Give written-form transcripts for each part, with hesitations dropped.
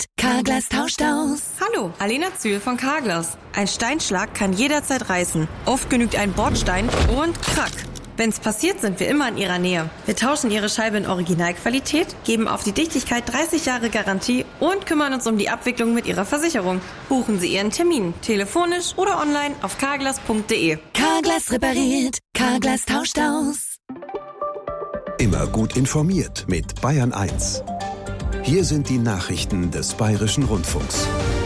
repariert, Carglass tauscht aus. Hallo, Alena Zühl von Carglass. Ein Steinschlag kann jederzeit reißen. Oft genügt ein Bordstein und krack. Wenn's passiert, sind wir immer in Ihrer Nähe. Wir tauschen Ihre Scheibe in Originalqualität, geben auf die Dichtigkeit 30 Jahre Garantie und kümmern uns um die Abwicklung mit Ihrer Versicherung. Buchen Sie Ihren Termin, telefonisch oder online auf carglass.de. Carglass repariert, Carglass tauscht aus. Immer gut informiert mit Bayern 1. Hier sind die Nachrichten des Bayerischen Rundfunks.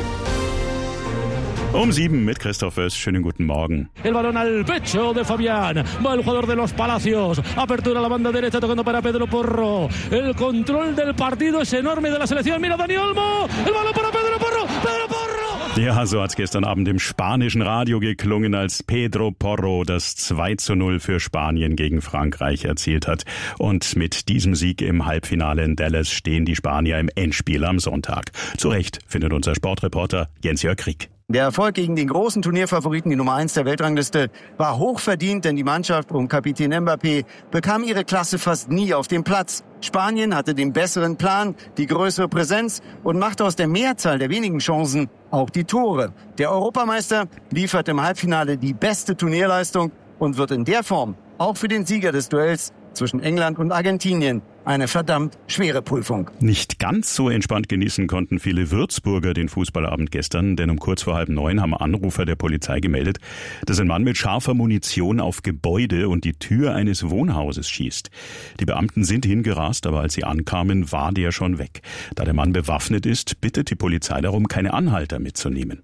Um 7 mit Christoph Wöss. Schönen guten Morgen. El balón al pecho de Fabián. Va el jugador de los Palacios. Apertura a la banda derecha tocando para Pedro Porro. El control del partido es enorme de la selección. Mira Dani Olmo. El balón para Pedro Porro. Pedro Porro. Ja, so hat's gestern Abend im spanischen Radio geklungen, als Pedro Porro das 2:0 für Spanien gegen Frankreich erzielt hat. Und mit diesem Sieg im Halbfinale in Dallas stehen die Spanier im Endspiel am Sonntag. Zu Recht, findet unser Sportreporter Jens-Jörg Krieg. Der Erfolg gegen den großen Turnierfavoriten, die Nummer 1 der Weltrangliste, war hochverdient, denn die Mannschaft um Kapitän Mbappé bekam ihre Klasse fast nie auf dem Platz. Spanien hatte den besseren Plan, die größere Präsenz und machte aus der Mehrzahl der wenigen Chancen auch die Tore. Der Europameister liefert im Halbfinale die beste Turnierleistung und wird in der Form auch für den Sieger des Duells zwischen England und Argentinien eine verdammt schwere Prüfung. Nicht ganz so entspannt genießen konnten viele Würzburger den Fußballabend gestern, denn um kurz vor 8:30 haben Anrufer der Polizei gemeldet, dass ein Mann mit scharfer Munition auf Gebäude und die Tür eines Wohnhauses schießt. Die Beamten sind hingerast, aber als sie ankamen, war der schon weg. Da der Mann bewaffnet ist, bittet die Polizei darum, keine Anhalter mitzunehmen.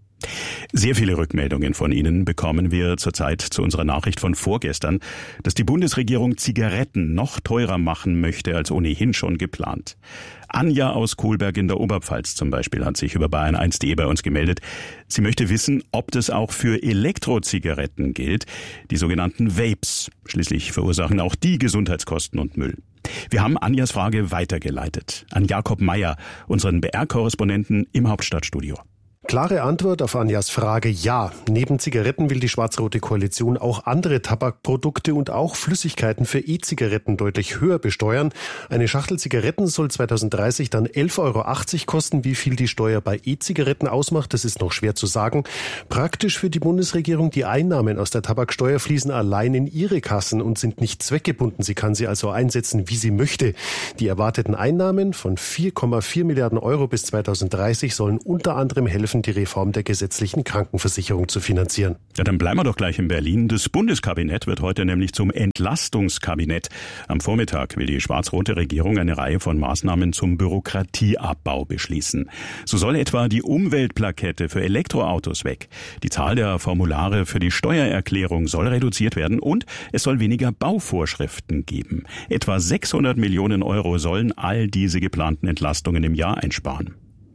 Sehr viele Rückmeldungen von Ihnen bekommen wir zurzeit zu unserer Nachricht von vorgestern, dass die Bundesregierung Zigaretten noch teurer machen möchte als ohnehin schon geplant. Anja aus Kolberg in der Oberpfalz zum Beispiel hat sich über bayern1.de bei uns gemeldet. Sie möchte wissen, ob das auch für Elektrozigaretten gilt, die sogenannten Vapes. Schließlich verursachen auch die Gesundheitskosten und Müll. Wir haben Anjas Frage weitergeleitet an Jakob Meyer, unseren BR-Korrespondenten im Hauptstadtstudio. Klare Antwort auf Anjas Frage: Ja. Neben Zigaretten will die schwarz-rote Koalition auch andere Tabakprodukte und auch Flüssigkeiten für E-Zigaretten deutlich höher besteuern. Eine Schachtel Zigaretten soll 2030 dann 11,80 € kosten. Wie viel die Steuer bei E-Zigaretten ausmacht, das ist noch schwer zu sagen. Praktisch für die Bundesregierung: Die Einnahmen aus der Tabaksteuer fließen allein in ihre Kassen und sind nicht zweckgebunden. Sie kann sie also einsetzen, wie sie möchte. Die erwarteten Einnahmen von 4,4 Milliarden € bis 2030 sollen unter anderem helfen, die Reform der gesetzlichen Krankenversicherung zu finanzieren. Ja, dann bleiben wir doch gleich in Berlin. Das Bundeskabinett wird heute nämlich zum Entlastungskabinett. Am Vormittag will die schwarz-rote Regierung eine Reihe von Maßnahmen zum Bürokratieabbau beschließen. So soll etwa die Umweltplakette für Elektroautos weg. Die Zahl der Formulare für die Steuererklärung soll reduziert werden und es soll weniger Bauvorschriften geben. Etwa 600 Millionen € sollen all diese geplanten Entlastungen im Jahr einsparen.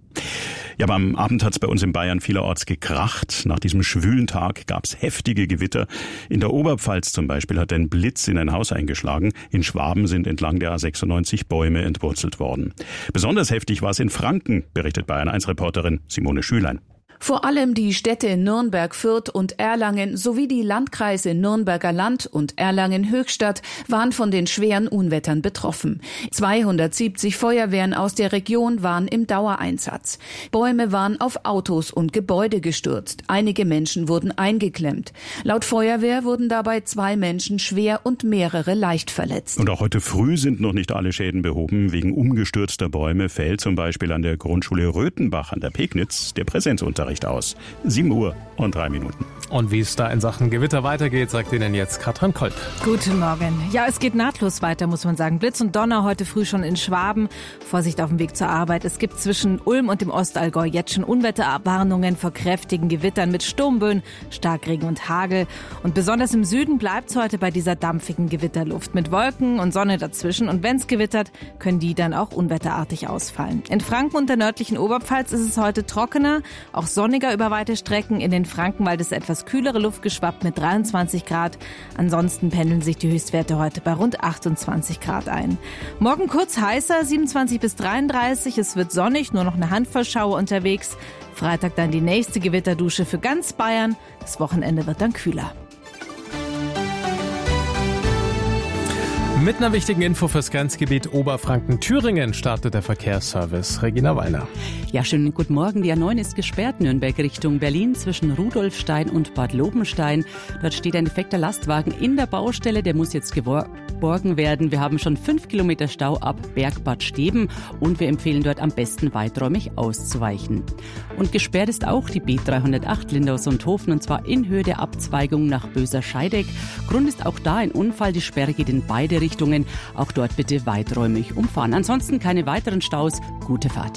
Ja, aber am Abend hat es bei uns in Bayern vielerorts gekracht. Nach diesem schwülen Tag gab es heftige Gewitter. In der Oberpfalz zum Beispiel hat ein Blitz in ein Haus eingeschlagen. In Schwaben sind entlang der A96 Bäume entwurzelt worden. Besonders heftig war es in Franken, berichtet Bayern1-Reporterin Simone Schülein. Vor allem die Städte Nürnberg, Fürth und Erlangen sowie die Landkreise Nürnberger Land und Erlangen-Höchstadt waren von den schweren Unwettern betroffen. 270 Feuerwehren aus der Region waren im Dauereinsatz. Bäume waren auf Autos und Gebäude gestürzt. Einige Menschen wurden eingeklemmt. Laut Feuerwehr wurden dabei 2 Menschen schwer und mehrere leicht verletzt. Und auch heute früh sind noch nicht alle Schäden behoben. Wegen umgestürzter Bäume fällt zum Beispiel an der Grundschule Röthenbach an der Pegnitz der Präsenzunterricht aus. 7:03. Und wie es da in Sachen Gewitter weitergeht, sagt Ihnen jetzt Katrin Kolb. Guten Morgen. Ja, es geht nahtlos weiter, muss man sagen. Blitz und Donner heute früh schon in Schwaben. Vorsicht auf dem Weg zur Arbeit. Es gibt zwischen Ulm und dem Ostallgäu jetzt schon Unwetterwarnungen vor kräftigen Gewittern mit Sturmböen, Starkregen und Hagel. Und besonders im Süden bleibt es heute bei dieser dampfigen Gewitterluft mit Wolken und Sonne dazwischen. Und wenn es gewittert, können die dann auch unwetterartig ausfallen. In Franken und der nördlichen Oberpfalz ist es heute trockener, auch sonniger über weite Strecken. In den Frankenwald ist etwas kühlere Luft geschwappt mit 23 Grad. Ansonsten pendeln sich die Höchstwerte heute bei rund 28 Grad ein. Morgen kurz heißer, 27 bis 33. Es wird sonnig, nur noch eine Handvoll Schauer unterwegs. Freitag dann die nächste Gewitterdusche für ganz Bayern. Das Wochenende wird dann kühler. Mit einer wichtigen Info fürs Grenzgebiet Oberfranken-Thüringen startet der Verkehrsservice. Regina Wallner. Ja, schönen guten Morgen. Die A9 ist gesperrt, Nürnberg Richtung Berlin zwischen Rudolfstein und Bad Lobenstein. Dort steht ein defekter Lastwagen in der Baustelle, der muss jetzt geborgen werden. Wir haben schon 5 Kilometer Stau ab Bergbad Steben und wir empfehlen dort am besten weiträumig auszuweichen. Und gesperrt ist auch die B308 Lindau-Sonthofen und zwar in Höhe der Abzweigung nach Böser-Scheideck. Grund ist auch da ein Unfall, die Sperre geht in beide Richtungen. Auch dort bitte weiträumig umfahren. Ansonsten keine weiteren Staus. Gute Fahrt.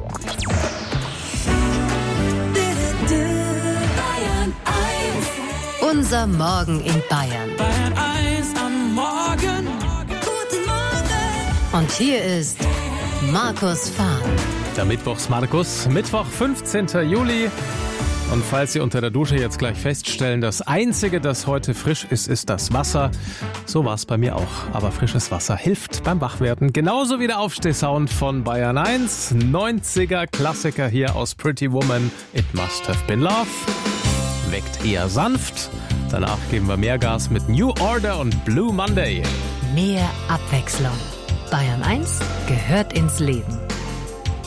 Unser Morgen in Bayern. Bayern 1 am Morgen. Guten Morgen. Und hier ist Markus Fahren. Der Mittwochs-Markus, Mittwoch, 15. Juli. Und falls Sie unter der Dusche jetzt gleich feststellen, das Einzige, das heute frisch ist, ist das Wasser. So war es bei mir auch. Aber frisches Wasser hilft beim Wachwerden. Genauso wie der Aufstehsound von Bayern 1. 90er Klassiker hier aus Pretty Woman. It Must Have Been Love. Weckt eher sanft. Danach geben wir mehr Gas mit New Order und Blue Monday. Mehr Abwechslung. Bayern 1 gehört ins Leben.